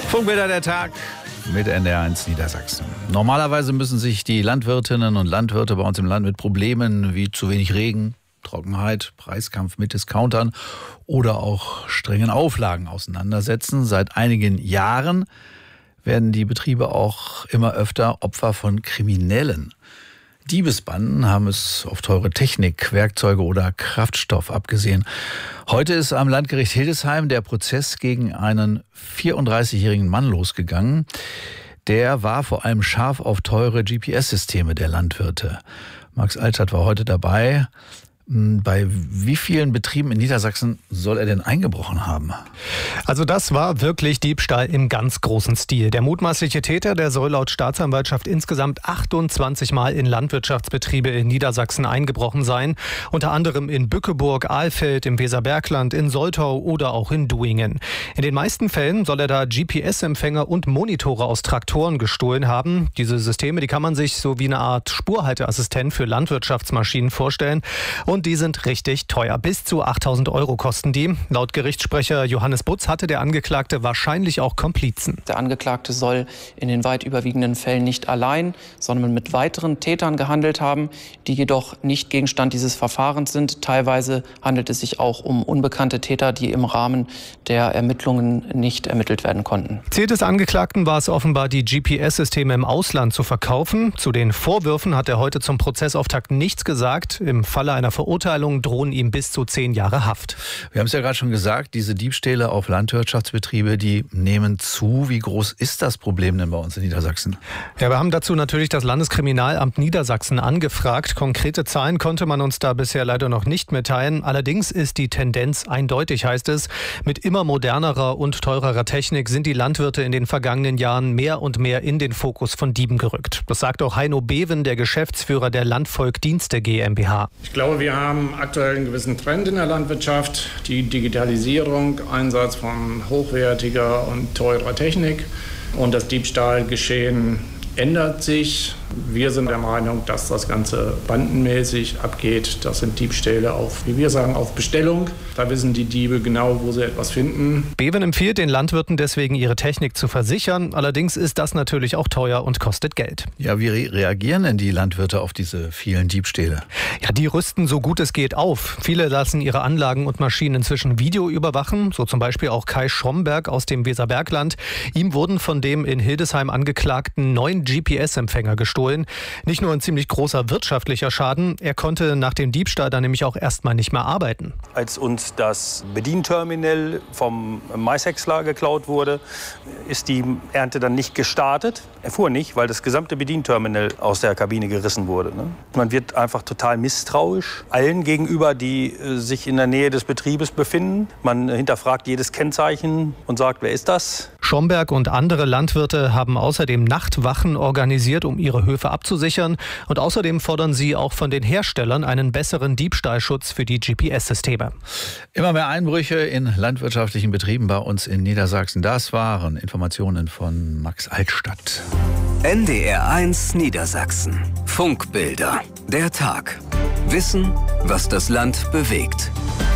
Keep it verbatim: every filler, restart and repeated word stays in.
Funkbilder der Tag mit N D R eins Niedersachsen. Normalerweise müssen sich die Landwirtinnen und Landwirte bei uns im Land mit Problemen wie zu wenig Regen, Trockenheit, Preiskampf mit Discountern oder auch strengen Auflagen auseinandersetzen. Seit einigen Jahren werden die Betriebe auch immer öfter Opfer von Kriminellen. Diebesbanden haben es auf teure Technik, Werkzeuge oder Kraftstoff abgesehen. Heute ist am Landgericht Hildesheim der Prozess gegen einen vierunddreißigjährigen Mann losgegangen. Der war vor allem scharf auf teure G P S-Systeme der Landwirte. Max Altstadt war heute dabei. Bei wie vielen Betrieben in Niedersachsen soll er denn eingebrochen haben? Also das war wirklich Diebstahl im ganz großen Stil. Der mutmaßliche Täter, der soll laut Staatsanwaltschaft insgesamt achtundzwanzig Mal in Landwirtschaftsbetriebe in Niedersachsen eingebrochen sein. Unter anderem in Bückeburg, Alfeld, im Weserbergland, in Soltau oder auch in Duingen. In den meisten Fällen soll er da G P S-Empfänger und Monitore aus Traktoren gestohlen haben. Diese Systeme, die kann man sich so wie eine Art Spurhalteassistent für Landwirtschaftsmaschinen vorstellen. Und Und die sind richtig teuer. Bis zu achttausend Euro kosten die. Laut Gerichtssprecher Johannes Butz hatte der Angeklagte wahrscheinlich auch Komplizen. Der Angeklagte soll in den weit überwiegenden Fällen nicht allein, sondern mit weiteren Tätern gehandelt haben, die jedoch nicht Gegenstand dieses Verfahrens sind. Teilweise handelt es sich auch um unbekannte Täter, die im Rahmen der Ermittlungen nicht ermittelt werden konnten. Ziel des Angeklagten war es offenbar, die G P S-Systeme im Ausland zu verkaufen. Zu den Vorwürfen hat er heute zum Prozessauftakt nichts gesagt. Im Falle einer Verurteilung drohen ihm bis zu zehn Jahre Haft. Wir haben es ja gerade schon gesagt, diese Diebstähle auf Landwirtschaftsbetriebe, die nehmen zu. Wie groß ist das Problem denn bei uns in Niedersachsen? Ja, wir haben dazu natürlich das Landeskriminalamt Niedersachsen angefragt. Konkrete Zahlen konnte man uns da bisher leider noch nicht mitteilen. Allerdings ist die Tendenz eindeutig, heißt es. Mit immer modernerer und teurerer Technik sind die Landwirte in den vergangenen Jahren mehr und mehr in den Fokus von Dieben gerückt. Das sagt auch Heino Beven, der Geschäftsführer der Landvolk Dienste GmbH. Ich glaube, wir haben aktuell einen gewissen Trend in der Landwirtschaft. Die Digitalisierung, Einsatz von hochwertiger und teurer Technik und das Diebstahlgeschehen ändert sich. Wir sind der Meinung, dass das Ganze bandenmäßig abgeht. Das sind Diebstähle auf, wie wir sagen, auf Bestellung. Da wissen die Diebe genau, wo sie etwas finden. Beven empfiehlt den Landwirten deswegen, ihre Technik zu versichern. Allerdings ist das natürlich auch teuer und kostet Geld. Ja, wie re- reagieren denn die Landwirte auf diese vielen Diebstähle? Ja, die rüsten so gut es geht auf. Viele lassen ihre Anlagen und Maschinen inzwischen Video überwachen. So zum Beispiel auch Kai Schromberg aus dem Weserbergland. Ihm wurden von dem in Hildesheim angeklagten neun G P S-Empfänger gestohlen. Nicht nur ein ziemlich großer wirtschaftlicher Schaden, er konnte nach dem Diebstahl dann nämlich auch erstmal nicht mehr arbeiten. Als uns das Bedienterminal vom Maishäcksler geklaut wurde, ist die Ernte dann nicht gestartet. Er fuhr nicht, weil das gesamte Bedienterminal aus der Kabine gerissen wurde. Man wird einfach total misstrauisch allen gegenüber, die sich in der Nähe des Betriebes befinden. Man hinterfragt jedes Kennzeichen und sagt, wer ist das? Schomberg und andere Landwirte haben außerdem Nachtwachen organisiert, um ihre Höfe abzusichern. Und außerdem fordern sie auch von den Herstellern einen besseren Diebstahlschutz für die G P S-Systeme. Immer mehr Einbrüche in landwirtschaftlichen Betrieben bei uns in Niedersachsen. Das waren Informationen von Max Altstadt. N D R eins Niedersachsen. Funkbilder. Der Tag. Wissen, was das Land bewegt.